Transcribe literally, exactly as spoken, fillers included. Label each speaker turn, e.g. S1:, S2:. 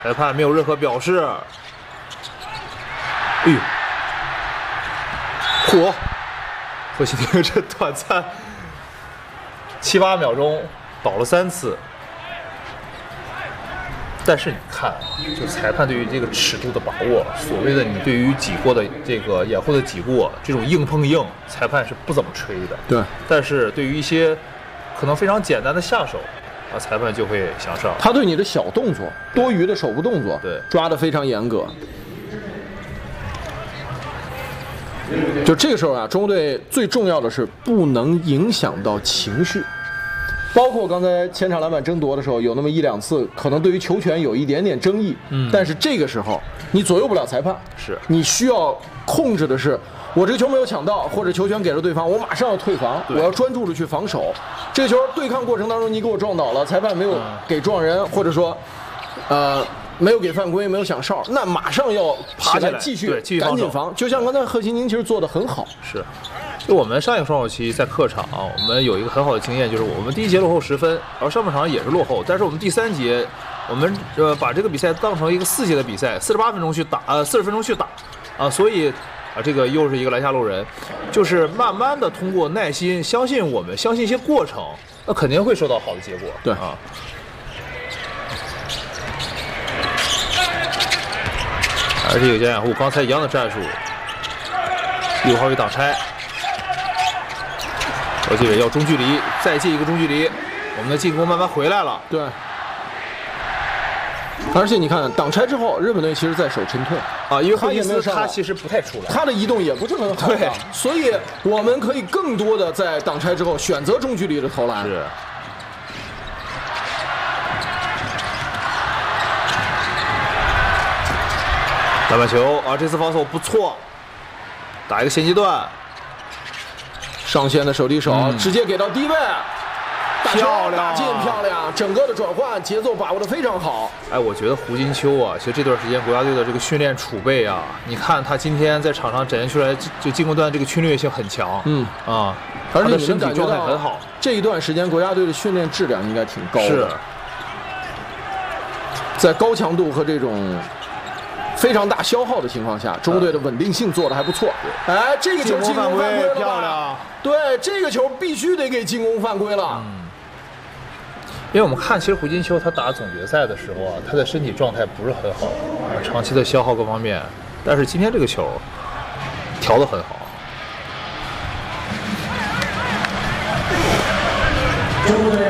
S1: 裁判没有任何表示。哎呦，嚯！何其婷这短暂七八秒钟倒了三次。但是你看，就裁判对于这个尺度的把握，所谓的你对于挤过的这个掩护的挤过，这种硬碰硬，裁判是不怎么吹的。
S2: 对。但
S1: 是对于一些可能非常简单的下手，啊，裁判就会响哨。
S2: 他对你的小动作、多余的手部动作，
S1: 对，
S2: 抓得非常严格。就这个时候啊，中国队最重要的是不能影响到情绪。包括刚才前场篮板争夺的时候，有那么一两次可能对于球权有一点点争议，嗯，但是这个时候你左右不了裁判，
S1: 是
S2: 你需要控制的是，我这个球没有抢到，或者球权给了对方，我马上要退防，我要专注的去防守。这个球对抗过程当中你给我撞倒了，裁判没有给撞人，或者说，呃。没有给犯规，没有响哨，那马上要爬起来继续赶紧防。就像刚才贺新宁其实做的很好。
S1: 是，就我们上一个双手期在客场，我们有一个很好的经验，就是我们第一节落后十分，然后上半场也是落后，但是我们第三节，我们呃把这个比赛当成一个四节的比赛，四十八分钟去打，呃四十分钟去打，啊，所以啊这个又是一个篮下路人，就是慢慢的通过耐心，相信我们，相信一些过程，那肯定会收到好的结果。
S2: 对
S1: 啊。而且有些掩护，刚才一样的战术，六号位挡拆，何继伟要中距离，再进一个中距离，我们的进攻慢慢回来了。
S2: 对，而且你看挡拆之后，日本队其实在守沉退
S1: 啊，因为霍金斯他其实不太出来，
S2: 他的移动也不是很好，对，所以我们可以更多的在挡拆之后选择中距离的投篮。
S1: 是。篮板球啊，这次防守不错，打一个衔接段，
S2: 上线的手递手、嗯、直接给到低位，
S1: 漂亮，
S2: 打进漂亮，整个的转换节奏把握的非常好。
S1: 哎，我觉得胡金秋啊，其实这段时间国家队的这个训练储备啊，你看他今天在场上展现出来，就进攻端这个侵略性很强，
S2: 嗯
S1: 啊，
S2: 而且
S1: 身体状态很好。
S2: 这一段时间国家队的训练质量应该挺高的，
S1: 是，
S2: 在高强度和这种非常大消耗的情况下，中国队的稳定性做的还不错。哎，这个球进攻犯规了，
S1: 漂亮！
S2: 对，这个球必须得给进攻犯规了。
S1: 嗯，因为我们看，其实胡金秋他打总决赛的时候啊，他的身体状态不是很好啊，长期的消耗各方面。但是今天这个球调得很好。
S2: 中国队